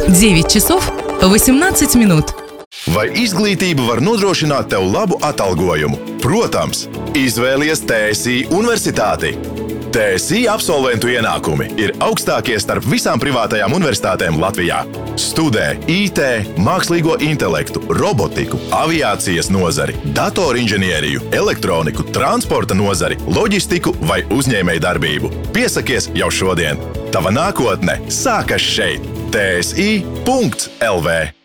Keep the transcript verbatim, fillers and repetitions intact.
девять часов восемнадцать минут. Vai izglītība var nodrošināt tev labu atalgojumu? Protams, izvēlies T S I universitāti. T S I absolventu ienākumi ir augstākie starp visām privātajām universitātēm Latvijā. Studē I T, mākslīgo intelektu, robotiku, aviācijas nozari, datorinženieriju, elektroniku, transporta nozari, loģistiku vai uzņēmēju darbību. Piesakies jau šodien! Tava nākotne sākas šeit! T S I punkts L V